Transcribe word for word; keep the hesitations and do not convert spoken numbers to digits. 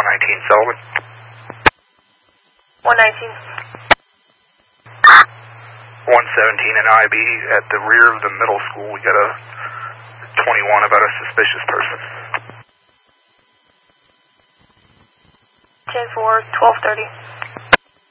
nineteen Sullivan. one nineteen. one seventeen in I B at the rear of the middle school. We got a twenty-one about a suspicious person. ten four, twelve thirty.